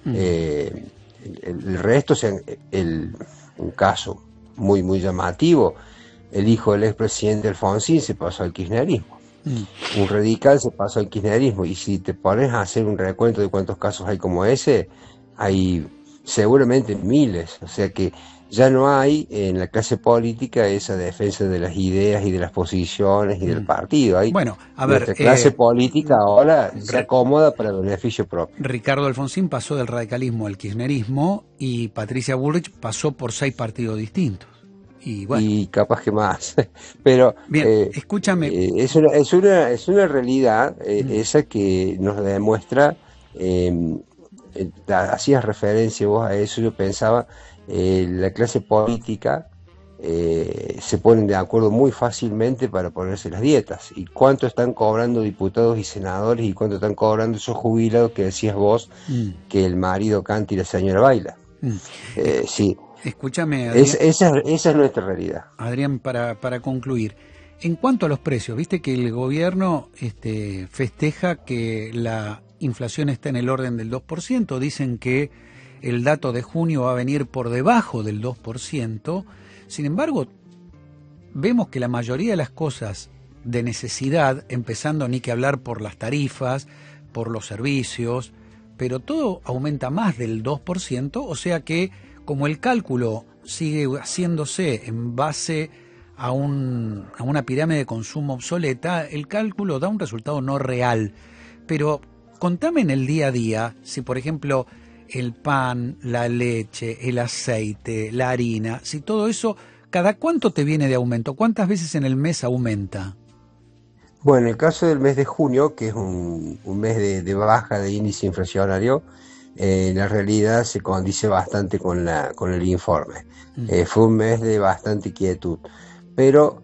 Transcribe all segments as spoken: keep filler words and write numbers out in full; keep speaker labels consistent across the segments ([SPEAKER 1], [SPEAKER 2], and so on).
[SPEAKER 1] Mm.
[SPEAKER 2] Eh, el, el resto, o sea, el, un caso muy, muy llamativo, el hijo del expresidente Alfonsín se pasó al kirchnerismo. Mm. Un radical se pasó al kirchnerismo. Y si te pones a hacer un recuento de cuántos casos hay como ese, hay seguramente miles. O sea que ya no hay en la clase política esa defensa de las ideas y de las posiciones y mm. del partido. Hay,
[SPEAKER 1] bueno, a ver,
[SPEAKER 2] nuestra clase
[SPEAKER 1] eh,
[SPEAKER 2] política ahora se acomoda para beneficio propio.
[SPEAKER 1] Ricardo Alfonsín pasó del radicalismo al kirchnerismo y Patricia Bullrich pasó por seis partidos distintos. Y, bueno.
[SPEAKER 2] Y capaz que más. Pero
[SPEAKER 1] bien,
[SPEAKER 2] eh,
[SPEAKER 1] escúchame.
[SPEAKER 2] Eh, es, una, es, una, es una realidad eh, mm. esa que nos demuestra, eh, eh, hacías referencia vos a eso, yo pensaba, eh, la clase política eh, se ponen de acuerdo muy fácilmente para ponerse las dietas. ¿Y cuánto están cobrando diputados y senadores y cuánto están cobrando esos jubilados que decías vos mm. que el marido canta y la señora baila? Mm. Eh, sí.
[SPEAKER 1] Escúchame, Adrián.
[SPEAKER 2] Es, esa, esa es nuestra realidad.
[SPEAKER 1] Adrián, para, para concluir, en cuanto a los precios, viste que el gobierno este, festeja que la inflación está en el orden del dos por ciento, dicen que el dato de junio va a venir por debajo del dos por ciento, sin embargo, vemos que la mayoría de las cosas de necesidad, empezando ni que hablar por las tarifas, por los servicios, pero todo aumenta más del dos por ciento, o sea que como el cálculo sigue haciéndose en base a, un, a una pirámide de consumo obsoleta, el cálculo da un resultado no real. Pero contame en el día a día, si por ejemplo el pan, la leche, el aceite, la harina, si todo eso, ¿cada cuánto te viene de aumento? ¿Cuántas veces en el mes aumenta?
[SPEAKER 2] Bueno, en el caso del mes de junio, que es un, un mes de, de baja de índice inflacionario, eh, la realidad se condice bastante con, la, con el informe. Mm. Eh, fue un mes de bastante quietud. Pero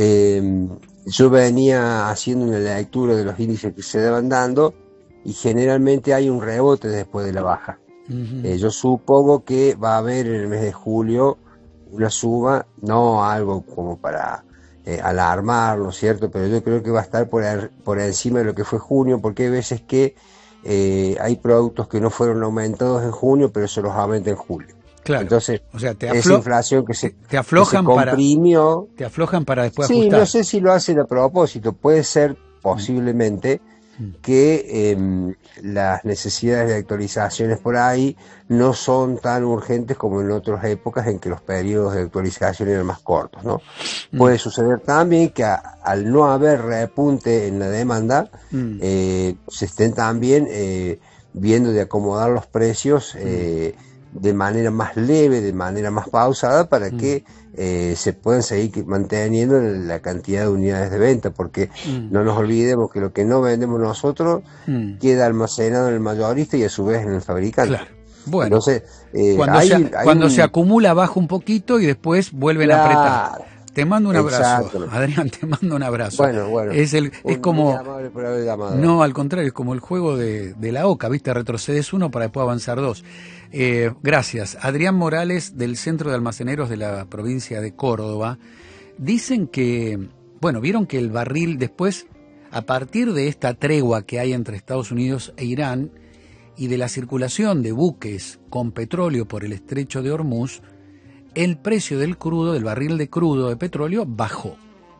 [SPEAKER 2] eh, yo venía haciendo una lectura de los índices que se van dando y generalmente hay un rebote después de la baja. Uh-huh. Eh, yo supongo que va a haber en el mes de julio una suba, no algo como para eh, alarmar, ¿no es cierto? Pero yo creo que va a estar por, el, por encima de lo que fue junio, porque hay veces que eh, hay productos que no fueron aumentados en junio, pero se los aumenta en julio.
[SPEAKER 1] Claro.
[SPEAKER 2] Entonces,
[SPEAKER 1] o sea, te
[SPEAKER 2] aflo- esa inflación que se,
[SPEAKER 1] te aflojan
[SPEAKER 2] que se comprimió.
[SPEAKER 1] Para, te aflojan para después
[SPEAKER 2] sí,
[SPEAKER 1] ajustar.
[SPEAKER 2] No sé si lo hacen a propósito. Puede ser posiblemente mm. que eh, las necesidades de actualizaciones por ahí no son tan urgentes como en otras épocas en que los periodos de actualización eran más cortos, ¿no? Mm. Puede suceder también que a, al no haber repunte en la demanda, mm. eh, se estén también eh, viendo de acomodar los precios eh, mm. de manera más leve, de manera más pausada, para mm. que eh, se puedan seguir manteniendo la cantidad de unidades de venta, porque mm. no nos olvidemos que lo que no vendemos nosotros mm. queda almacenado en el mayorista y a su vez en el fabricante.
[SPEAKER 1] Claro. Bueno,
[SPEAKER 2] entonces, eh,
[SPEAKER 1] cuando,
[SPEAKER 2] hay,
[SPEAKER 1] se,
[SPEAKER 2] hay
[SPEAKER 1] cuando
[SPEAKER 2] un...
[SPEAKER 1] se acumula baja un poquito y después vuelven claro. a apretar. Te mando un abrazo, Adrián, te mando un abrazo.
[SPEAKER 2] Bueno, bueno.
[SPEAKER 1] Es, el, es como...
[SPEAKER 2] Muy amable por haber llamado.
[SPEAKER 1] No, al contrario, es como el juego de, de la OCA, ¿viste? Retrocedes uno para después avanzar dos. Eh, gracias. Adrián Morales, del Centro de Almaceneros de la provincia de Córdoba. Dicen que, bueno, vieron que el barril después, a partir de esta tregua que hay entre Estados Unidos e Irán y de la circulación de buques con petróleo por el estrecho de Hormuz, el precio del crudo, del barril de crudo de petróleo, bajó.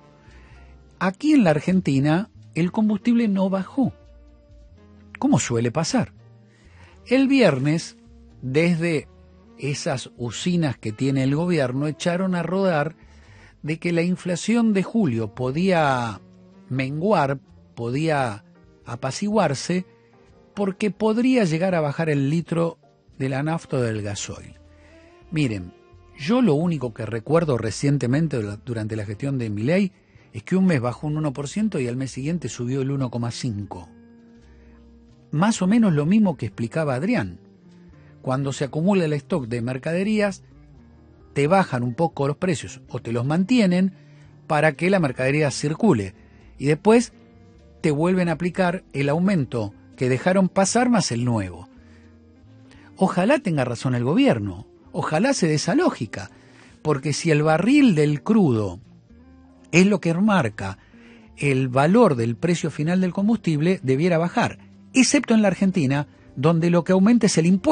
[SPEAKER 1] Aquí en la Argentina, el combustible no bajó, como suele pasar. El viernes, desde esas usinas que tiene el gobierno, echaron a rodar de que la inflación de julio podía menguar, podía apaciguarse, porque podría llegar a bajar el litro de la nafta o del gasoil. Miren, yo lo único que recuerdo recientemente durante la gestión de Milei es que un mes bajó un uno por ciento y al mes siguiente subió el uno coma cinco por ciento. Más o menos lo mismo que explicaba Adrián. Cuando se acumula el stock de mercaderías, te bajan un poco los precios o te los mantienen para que la mercadería circule. Y después te vuelven a aplicar el aumento que dejaron pasar más el nuevo. Ojalá tenga razón el gobierno. Ojalá se dé esa lógica, porque si el barril del crudo es lo que marca el valor del precio final del combustible, debiera bajar, excepto en la Argentina, donde lo que aumenta es el impuesto.